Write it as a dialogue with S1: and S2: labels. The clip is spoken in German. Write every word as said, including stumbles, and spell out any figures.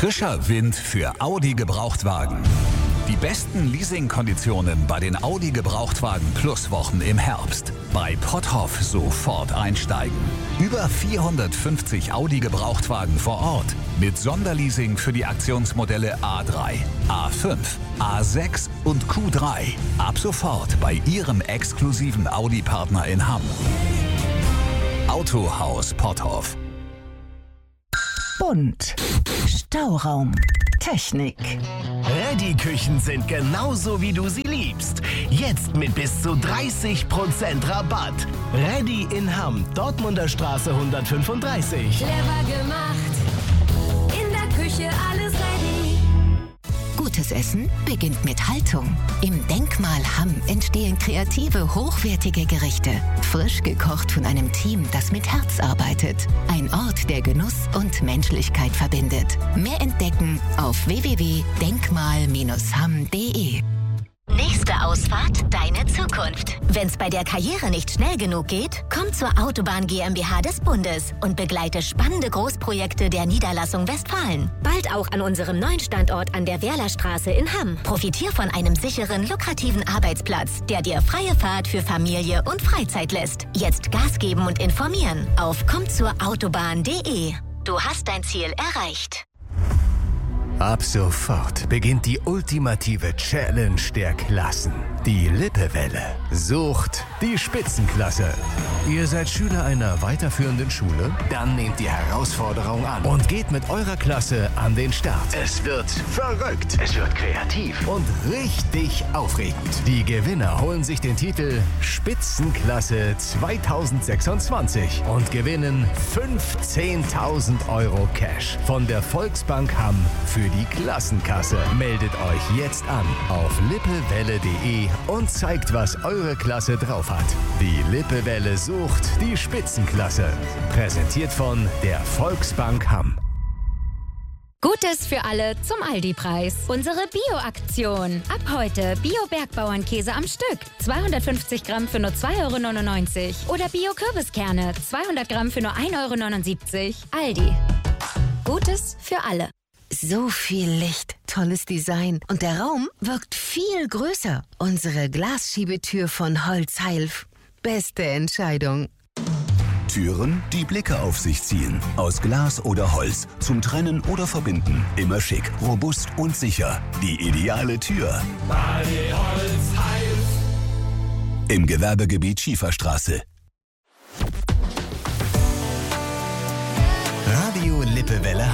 S1: Frischer Wind für Audi Gebrauchtwagen. Die besten Leasingkonditionen bei den Audi Gebrauchtwagen Plus Wochen im Herbst. Bei Potthoff sofort einsteigen. Über vierhundertfünfzig Audi Gebrauchtwagen vor Ort. Mit Sonderleasing für die Aktionsmodelle A drei, A fünf, A sechs und Q drei. Ab sofort bei Ihrem exklusiven Audi-Partner in Hamm. Autohaus Potthoff.
S2: Bunt. Stauraum. Technik.
S3: Reddy-Küchen sind genauso, wie du sie liebst. Jetzt mit bis zu dreißig Prozent Rabatt. Reddy in Hamm, Dortmunder Straße hundertfünfunddreißig.
S4: Clever gemacht. In der Küche alles ready.
S5: Gutes Essen beginnt mit Haltung. Im Denkmal Hamm entstehen kreative, hochwertige Gerichte. Frisch gekocht von einem Team, das mit Herz arbeitet. Ein Ort, der Genuss und Menschlichkeit verbindet. Mehr entdecken auf w w w punkt denkmal hamm punkt de.
S6: Nächste Ausfahrt, deine Zukunft. Wenn's bei der Karriere nicht schnell genug geht, komm zur Autobahn GmbH des Bundes und begleite spannende Großprojekte der Niederlassung Westfalen. Bald auch an unserem neuen Standort an der Werlerstraße in Hamm. Profitier von einem sicheren, lukrativen Arbeitsplatz, der dir freie Fahrt für Familie und Freizeit lässt. Jetzt Gas geben und informieren auf komm zur autobahn punkt de. Du hast dein Ziel erreicht.
S3: Ab sofort beginnt die ultimative Challenge der Klassen. Die Lippewelle sucht die Spitzenklasse. Ihr seid Schüler einer weiterführenden Schule? Dann nehmt die Herausforderung an und geht mit eurer Klasse an den Start. Es wird verrückt, es wird kreativ und richtig aufregend. Die Gewinner holen sich den Titel Spitzenklasse zweitausendsechsundzwanzig und gewinnen fünfzehntausend Euro Cash von der Volksbank Hamm für die Klassenkasse. Meldet euch jetzt an auf lippewelle punkt de und zeigt, was eure Klasse drauf hat. Die Lippewelle sucht die Spitzenklasse. Präsentiert von der Volksbank Hamm.
S7: Gutes für alle zum Aldi-Preis. Unsere Bio-Aktion. Ab heute Bio-Bergbauernkäse am Stück. zweihundertfünfzig Gramm für nur zwei Euro neunundneunzig. Oder Bio-Kürbiskerne. zweihundert Gramm für nur ein Euro neunundsiebzig. Aldi. Gutes für alle.
S5: So viel Licht, tolles Design und der Raum wirkt viel größer. Unsere Glasschiebetür von Holzheilf. Beste Entscheidung.
S1: Türen, die Blicke auf sich ziehen. Aus Glas oder Holz. Zum Trennen oder Verbinden. Immer schick, robust und sicher. Die ideale Tür.
S8: Bali Holzheilf.
S1: Im Gewerbegebiet
S3: Radio Lippewelle